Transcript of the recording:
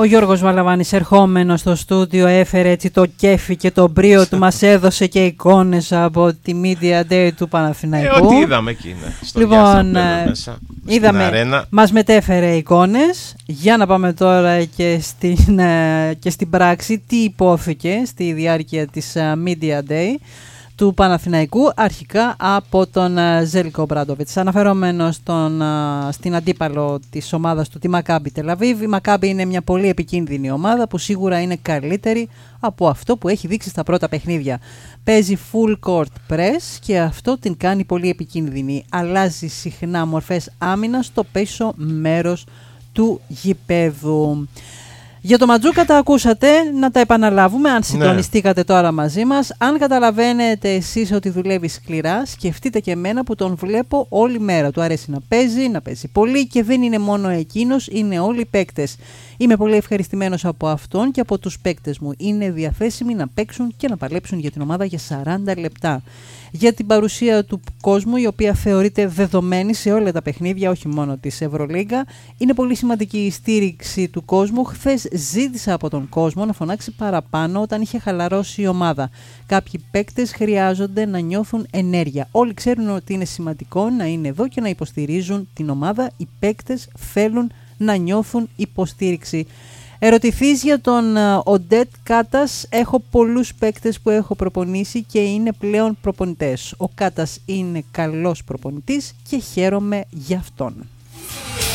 Ο Γιώργος Βαλαβάνης ερχόμενος στο στούντιο έφερε έτσι το κέφι και το μπρίο του, μας έδωσε και εικόνες από τη Media Day του Παναθηναϊκού. Ό,τι είδαμε εκεί, ναι. Λοιπόν, μέσα, είδαμε, μας μετέφερε εικόνες. Για να πάμε τώρα και στην πράξη τι υπόθηκε στη διάρκεια της Media Day του Παναθηναϊκού, αρχικά από τον Ζέλικο Ομπράντοβιτς. Αναφερόμενος στην αντίπαλο της ομάδας του, τη Μακάμπι Τελαβίβ. Η Μακάμπι είναι μια πολύ επικίνδυνη ομάδα που σίγουρα είναι καλύτερη από αυτό που έχει δείξει στα πρώτα παιχνίδια. Παίζει full court press και αυτό την κάνει πολύ επικίνδυνη. Αλλάζει συχνά μορφές άμυνας στο πίσω μέρος του γηπέδου. Για το Ματζούκα τα ακούσατε, να τα επαναλάβουμε αν συντονιστήκατε τώρα μαζί μας. Αν καταλαβαίνετε εσείς ότι δουλεύει σκληρά, σκεφτείτε και εμένα που τον βλέπω όλη μέρα. Του αρέσει να παίζει πολύ και δεν είναι μόνο εκείνος, είναι όλοι οι παίκτες. Είμαι πολύ ευχαριστημένος από αυτόν και από τους παίκτες μου. Είναι διαθέσιμοι να παίξουν και να παλέψουν για την ομάδα για 40 λεπτά. Για την παρουσία του κόσμου, η οποία θεωρείται δεδομένη σε όλα τα παιχνίδια, όχι μόνο της Ευρωλίγκα. Είναι πολύ σημαντική η στήριξη του κόσμου. Χθες ζήτησα από τον κόσμο να φωνάξει παραπάνω όταν είχε χαλαρώσει η ομάδα. Κάποιοι παίκτες χρειάζονται να νιώθουν ενέργεια. Όλοι ξέρουν ότι είναι σημαντικό να είναι εδώ και να υποστηρίζουν την ομάδα. Οι παίκτες θέλουν να νιώθουν υποστήριξη. Ερωτηθείς για τον Οντέτ Κάτας, έχω πολλούς παίκτες που έχω προπονήσει και είναι πλέον προπονητές. Ο Κάτας είναι καλός προπονητής και χαίρομαι γι' αυτόν.